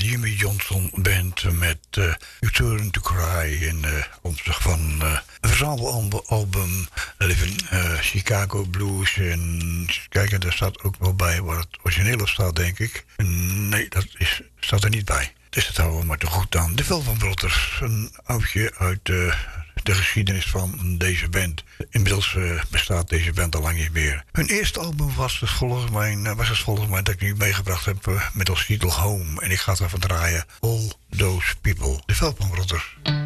Jimmy Johnson Band met You Turn to Cry. In opzicht van een verzamelalbum Living Chicago Blues. En kijk, daar staat ook wel bij waar het origineel op staat, denk ik. Nee, staat er niet bij. Dus dat houden we maar te goed aan. De Velvet Brothers, een oudje uit de geschiedenis van deze band. Inmiddels bestaat deze band al lang niet meer. Hun eerste album was het volgens mij dat ik nu meegebracht heb met als titel Home. En ik ga het even draaien. All Those People. De Velvet Brothers.